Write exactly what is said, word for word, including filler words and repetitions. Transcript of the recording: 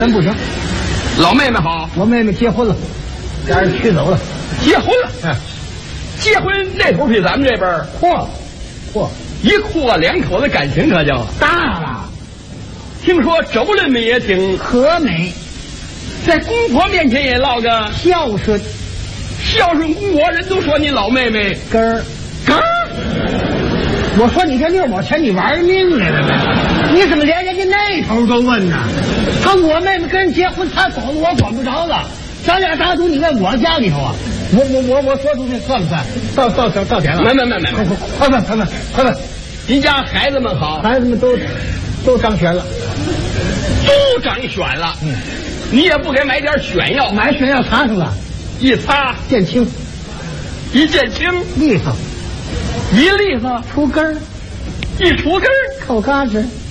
真不行。 老妹妹好， 我妹妹结婚了，让人娶走了。 结婚了， 哎， 结婚那头比咱们这边嚯，嚯， 一哭啊，两口子感情可就大了。 听说周人们也挺和美， 在公婆面前也落个孝顺， 孝顺公婆，人都说你老妹妹根儿根儿。 我说你这六毛钱你玩命来了呗？你怎么连人家那头都问呢？他我妹妹跟人结婚，他走了我管不着了。咱俩打赌，你在我家里头啊？我我我我说出去算不算？到到到到点了？ 没没没没没， 快问快问快问！ 您家孩子们好， 孩子们都都当选了， 都长选了。嗯，你也不给买点选药？ 买选药擦上了， 一擦见青， 一见青， 利索， 一利索出根儿， 一除根儿， 扣嘎吱。